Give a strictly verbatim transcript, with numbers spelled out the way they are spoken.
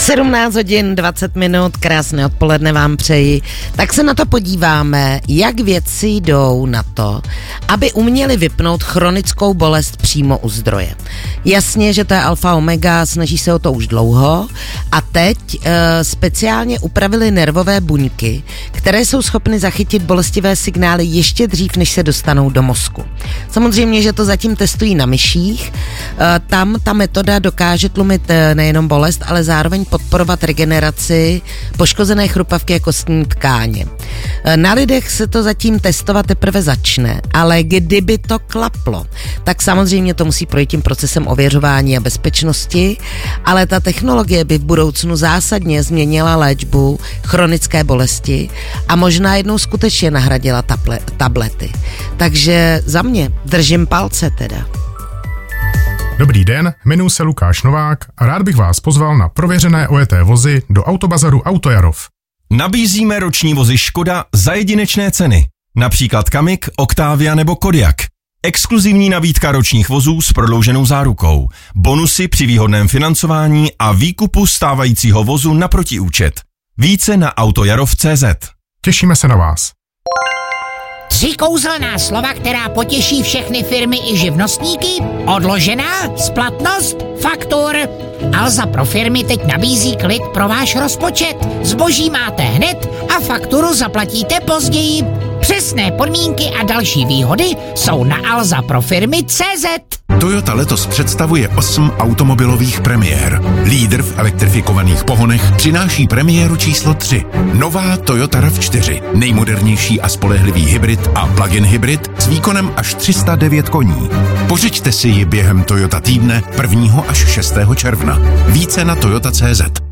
sedmnáct hodin dvacet minut, krásné odpoledne vám přeji. Tak se na to podíváme, jak vědci jdou na to, aby uměli vypnout chronickou bolest přímo u zdroje. Jasně, že to je alfa omega, snaží se o to už dlouho a teď e, speciálně upravili nervové buňky, které jsou schopny zachytit bolestivé signály ještě dřív, než se dostanou do mozku. Samozřejmě, že to zatím testují na myších. E, tam ta metoda dokáže tlumit e, nejenom bolest, ale zároveň podporovat regeneraci poškozené chrupavky a kostní tkáně. Na lidech se to zatím testovat teprve začne, ale kdyby to klaplo, tak samozřejmě to musí projít tím procesem ověřování a bezpečnosti, ale ta technologie by v budoucnu zásadně změnila léčbu chronické bolesti a možná jednou skutečně nahradila table, tablety. Takže za mě držím palce teda. Dobrý den, jmenuji se Lukáš Novák a rád bych vás pozval na prověřené ojeté vozy do autobazaru Autojarov. Nabízíme roční vozy Škoda za jedinečné ceny, například Kamik, Octavia nebo Kodiaq. Exkluzivní nabídka ročních vozů s prodlouženou zárukou, bonusy při výhodném financování a výkupu stávajícího vozu na protiúčet. Více na autojarov tečka cé zet. Těšíme se na vás. Tři kouzelná slova, která potěší všechny firmy i živnostníky? Odložená, splatnost, faktur. Alza pro firmy teď nabízí klid pro váš rozpočet. Zboží máte hned a fakturu zaplatíte později. Přesné podmínky a další výhody jsou na alza pro firmy tečka cé zet. Toyota letos představuje osm automobilových premiér. Lídr v elektrifikovaných pohonech přináší premiéru číslo tři. Nová Toyota RAV čtyři. Nejmodernější a spolehlivý hybrid a plug-in hybrid s výkonem až tři sta devět koní. Pořiďte si ji během Toyota týdne prvního až šestého června. Více na toyota tečka cé zet.